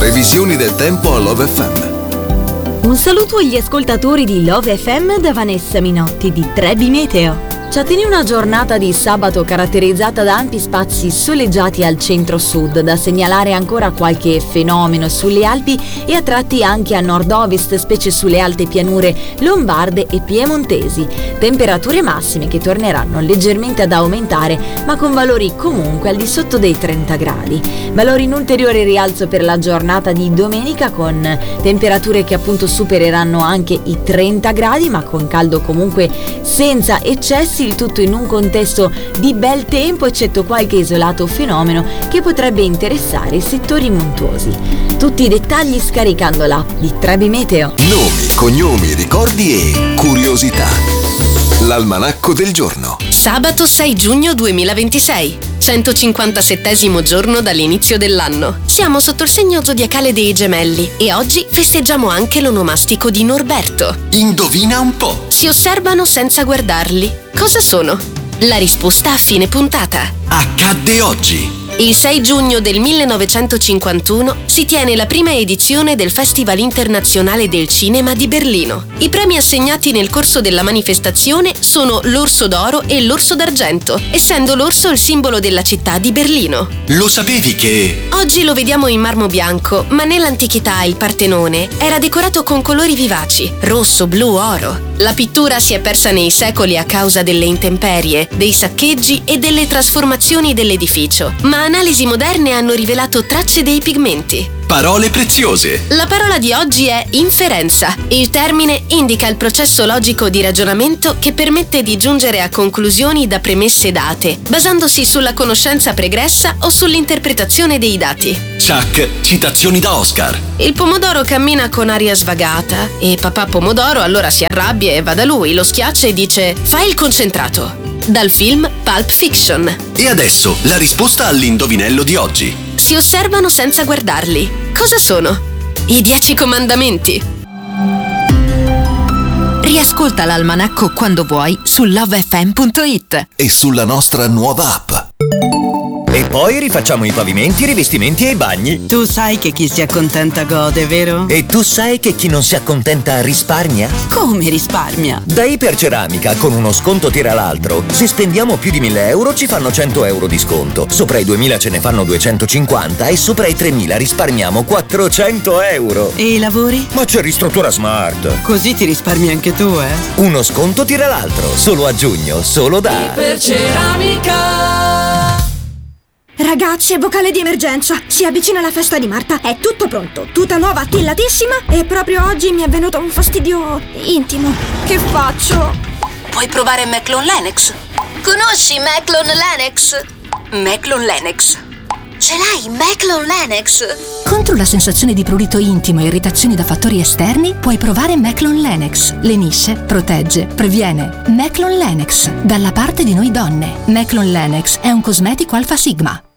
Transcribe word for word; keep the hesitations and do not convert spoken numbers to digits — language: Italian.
previsioni del tempo a Love F M. Un saluto agli ascoltatori di Love F M da Vanessa Minotti di Trebi Meteo. Ci attende una giornata di sabato caratterizzata da ampi spazi soleggiati al centro-sud, da segnalare ancora qualche fenomeno sulle Alpi e a tratti anche a nord-ovest, specie sulle alte pianure lombarde e piemontesi. Temperature massime che torneranno leggermente ad aumentare, ma con valori comunque al di sotto dei trenta gradi. Valori in ulteriore rialzo per la giornata di domenica, con temperature che appunto supereranno anche i trenta gradi, ma con caldo comunque senza eccessi. Il tutto in un contesto di bel tempo, eccetto qualche isolato fenomeno che potrebbe interessare i settori montuosi. Tutti i dettagli scaricando l'app di Trebi Meteo. Nomi, cognomi, ricordi e curiosità. L'almanacco del giorno. Sabato sei giugno duemilaventisei, centocinquantasettesimo giorno dall'inizio dell'anno. Siamo sotto il segno zodiacale dei Gemelli e oggi festeggiamo anche l'onomastico di Norberto. Indovina un po'. Si osservano senza guardarli. Cosa sono? La risposta a fine puntata. Accadde oggi. Il sei giugno del millenovecentocinquantuno si tiene la prima edizione del Festival Internazionale del Cinema di Berlino. I premi assegnati nel corso della manifestazione sono l'Orso d'Oro e l'Orso d'Argento, essendo l'orso il simbolo della città di Berlino. Lo sapevi che... Oggi lo vediamo in marmo bianco, ma nell'antichità il Partenone era decorato con colori vivaci, rosso, blu, oro. La pittura si è persa nei secoli a causa delle intemperie, dei saccheggi e delle trasformazioni dell'edificio, ma analisi moderne hanno rivelato tracce dei pigmenti. Parole preziose. La parola di oggi è inferenza. Il termine indica il processo logico di ragionamento che permette di giungere a conclusioni da premesse date, basandosi sulla conoscenza pregressa o sull'interpretazione dei dati. Chuck, citazioni da Oscar. Il pomodoro cammina con aria svagata e papà pomodoro allora si arrabbia e va da lui, lo schiaccia e dice: fai il concentrato. Dal film Pulp Fiction. E adesso la risposta all'indovinello di oggi. Si osservano senza guardarli. Cosa sono? I dieci comandamenti. Riascolta l'almanacco quando vuoi su love f m punto it e sulla nostra nuova app. E poi rifacciamo i pavimenti, i rivestimenti e i bagni. Tu sai che chi si accontenta gode, vero? E tu sai che chi non si accontenta risparmia? Come risparmia? Da Iperceramica, con uno sconto tira l'altro. Se spendiamo più di mille euro ci fanno cento euro di sconto. Sopra i duemila ce ne fanno duecentocinquanta e sopra i tremila risparmiamo quattrocento euro. E i lavori? Ma c'è Ristruttura Smart. Così ti risparmi anche tu, eh? Uno sconto tira l'altro, solo a giugno, solo da Iperceramica. Ragazzi, è vocale di emergenza. Si avvicina la festa di Marta. È tutto pronto. Tuta nuova, attillatissima. E proprio oggi mi è venuto un fastidio intimo. Che faccio? Puoi provare Meclon Lennox. Conosci Meclon Lennox? Meclon Lennox. Ce l'hai, Meclon Lennox? Contro la sensazione di prurito intimo e irritazioni da fattori esterni, puoi provare Meclon Lennox. Lenisce, protegge, previene. Meclon Lennox, dalla parte di noi donne. Meclon Lennox è un cosmetico Alfa Sigma.